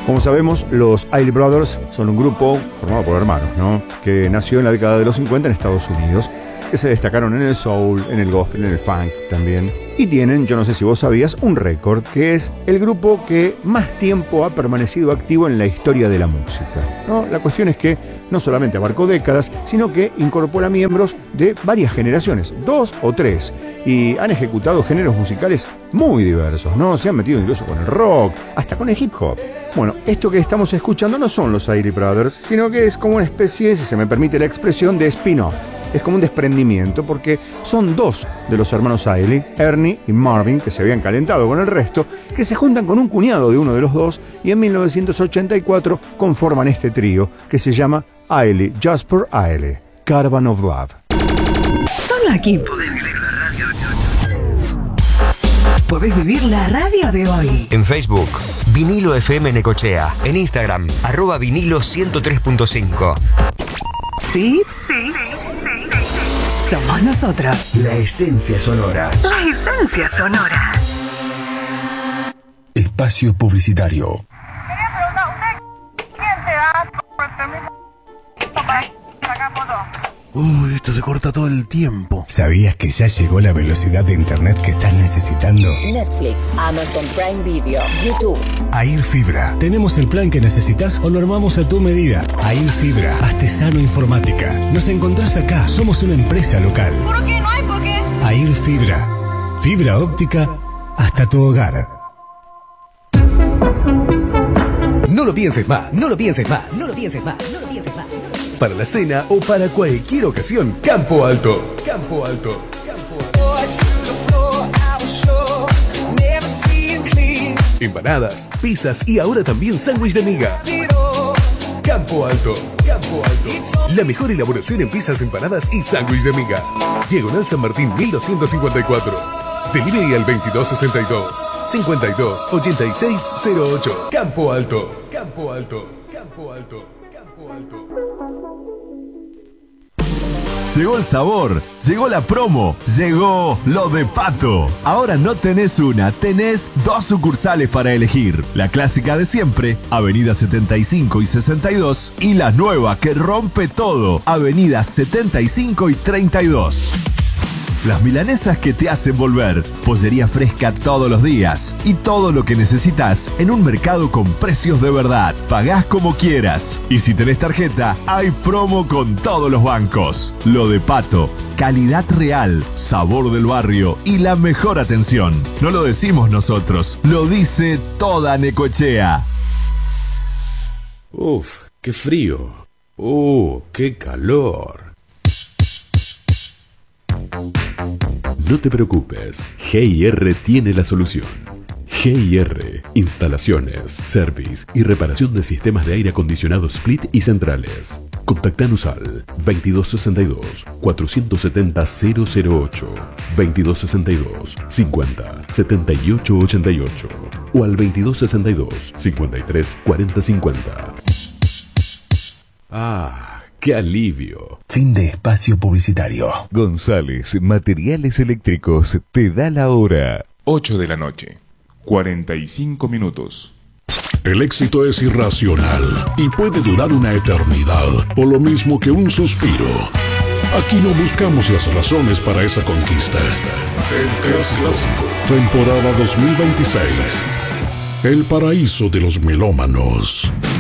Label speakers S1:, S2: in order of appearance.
S1: Como sabemos, los Isley Brothers son un grupo formado por hermanos, ¿no? Que nació en la década de los 50 en Estados Unidos, que se destacaron en el soul, en el gospel, en el funk también. Y tienen, yo no sé si vos sabías, un récord, que es el grupo que más tiempo ha permanecido activo en la historia de la música, ¿no? La cuestión es que no solamente abarcó décadas, sino que incorpora miembros de varias generaciones, 2 o 3, y han ejecutado géneros musicales muy diversos, ¿no? Se han metido incluso con el rock, hasta con el hip hop. Bueno, esto que estamos escuchando no son los Isley Brothers, sino que es como una especie, si se me permite la expresión, de spin-off. Es como un desprendimiento, porque son dos de los hermanos Isley, Ernie y Marvin, que se habían calentado con el resto, que se juntan con un cuñado de uno de los dos y en 1984 conforman este trío que se llama Isley Jasper Isley, Caravan of Love.
S2: Solo aquí podés vivir la radio de hoy.
S3: En Facebook, Vinilo FM Necochea. En Instagram, @vinilo103.5.
S2: ¿Sí? Sí. Somos nosotros.
S3: La esencia sonora.
S2: La esencia sonora.
S4: Espacio publicitario.
S5: Quería preguntar a usted, ¿quién te da el permiso para sacar fotos?
S6: Esto se corta todo el tiempo.
S4: ¿Sabías que ya llegó la velocidad de internet que estás necesitando?
S7: Netflix, Amazon Prime Video, YouTube.
S4: AIR Fibra. Tenemos el plan que necesitas o lo armamos a tu medida. AIR Fibra, Artesano Informática. Nos encontrás acá. Somos una empresa local.
S5: ¿Por qué? ¿No hay por qué?
S4: AIR Fibra. Fibra óptica hasta tu hogar.
S8: No lo pienses más, no lo pienses más, no lo pienses más, no lo pienses más. Para la cena o para cualquier ocasión, Campo Alto. Campo Alto. Campo Alto. Empanadas, pizzas y ahora también sándwich de miga. Campo Alto. Campo Alto. La mejor elaboración en pizzas, empanadas y sándwich de miga. Diagonal San Martín 1254. Delivery al 2262 528608. Campo Alto. Campo Alto. Campo Alto. Campo Alto.
S9: Llegó el sabor, llegó la promo, llegó lo de Pato. Ahora no tenés una, tenés dos sucursales para elegir. La clásica de siempre, Avenida 75 y 62, y la nueva que rompe todo, Avenida 75 y 32. Las milanesas que te hacen volver, pollería fresca todos los días y todo lo que necesitas en un mercado con precios de verdad. Pagás como quieras y si tenés tarjeta, hay promo con todos los bancos. Lo de Pato, calidad real, sabor del barrio y la mejor atención. No lo decimos nosotros, lo dice toda Necochea.
S10: Uf, qué frío. Qué calor. No te preocupes, G&R tiene la solución. G&R, instalaciones, service y reparación de sistemas de aire acondicionado split y centrales. Contactanos al 2262 470 008, 2262 50 78 88 o al 2262 53 40 50. ¡Qué alivio!
S4: Fin de espacio publicitario.
S11: González Materiales Eléctricos te da la hora.
S12: 8 de la noche, 45 minutos.
S13: El éxito es irracional y puede durar una eternidad, o lo mismo que un suspiro. Aquí no buscamos las razones para esa conquista. El Clásico, temporada 2026. El paraíso de los melómanos.